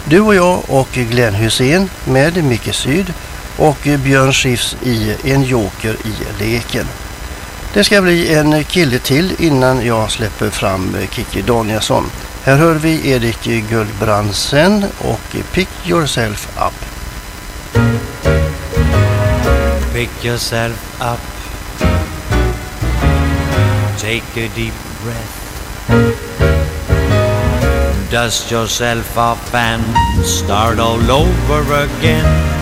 Du och jag och Glenn Hussein med Micke Syd och Björn Skifs i En joker i leken. Det ska bli en kille till innan jag släpper fram Kikki Danielsson. Här hör vi Erik Gullbrandsen och Pick Yourself Up. Pick yourself up. Take a deep breath. Dust yourself off and start all over again.